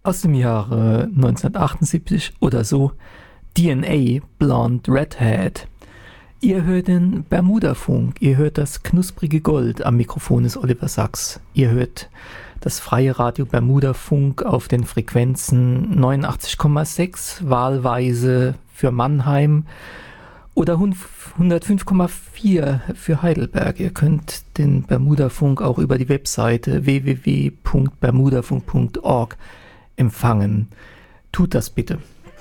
aus dem Jahre 1978 oder so, DNA, Blonde Redhead. Ihr hört den Bermuda-Funk, ihr hört das knusprige Gold, am Mikrofon ist Oliver Sachs. Ihr hört das freie Radio Bermuda-Funk auf den Frequenzen 89,6, wahlweise für Mannheim, oder 105,4 für Heidelberg. Ihr könnt den Bermuda-Funk auch über die Webseite www.bermudafunk.org empfangen. Tut das bitte.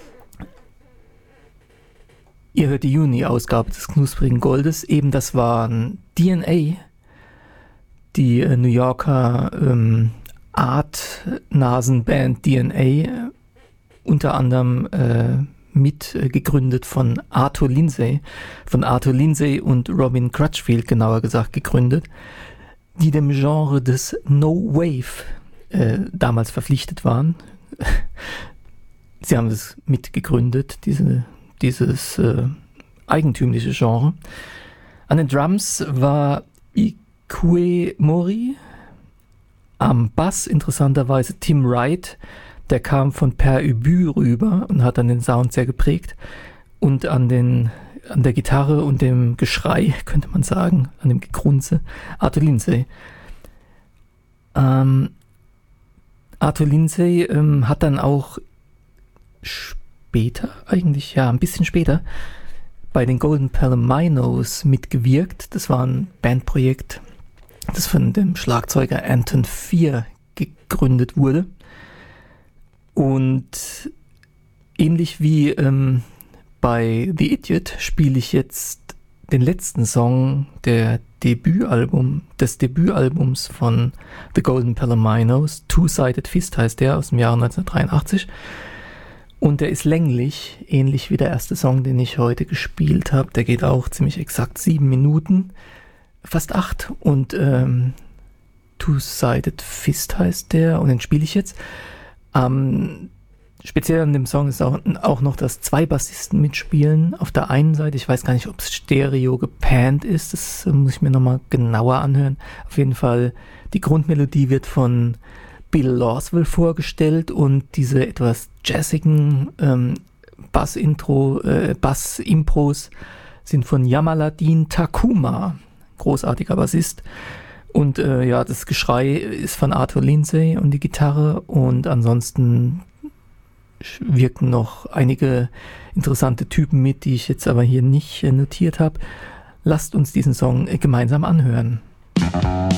Ihr hört die Juni-Ausgabe des knusprigen Goldes. Eben das waren DNA, die New Yorker Art-Nasen-Band DNA, unter anderem mitgegründet von Arthur Lindsay und Robin Crutchfield, genauer gesagt, gegründet, die dem Genre des No Wave damals verpflichtet waren. Sie haben es mitgegründet, dieses eigentümliche Genre. An den Drums war Ikue Mori, am Bass interessanterweise Tim Wright, der kam von Per Ubu rüber und hat dann den Sound sehr geprägt, und an der Gitarre und dem Geschrei, könnte man sagen, an dem Gegrunze, Arthur Lindsay. Arthur Lindsay hat dann auch später, eigentlich ja ein bisschen später, bei den Golden Palominos mitgewirkt. Das war ein Bandprojekt, das von dem Schlagzeuger Anton Fear gegründet wurde. Und ähnlich wie bei The Idiot spiele ich jetzt den letzten Song des Debütalbums von The Golden Palominos. Two-Sided Fist heißt der, aus dem Jahre 1983. Und der ist länglich, ähnlich wie der erste Song, den ich heute gespielt habe. Der geht auch ziemlich exakt 7 Minuten, fast 8. Und Two-Sided Fist heißt der, und den spiele ich jetzt. Speziell an dem Song ist auch noch, dass 2 Bassisten mitspielen. Auf der einen Seite, ich weiß gar nicht, ob es stereo gepannt ist, das muss ich mir nochmal genauer anhören. Auf jeden Fall, die Grundmelodie wird von Bill Lawsville vorgestellt, und diese etwas jazzigen Bass-Impros sind von Jamaluddin Takuma, großartiger Bassist. Und das Geschrei ist von Arthur Lindsay und die Gitarre, und ansonsten wirken noch einige interessante Typen mit, die ich jetzt aber hier nicht notiert habe. Lasst uns diesen Song gemeinsam anhören.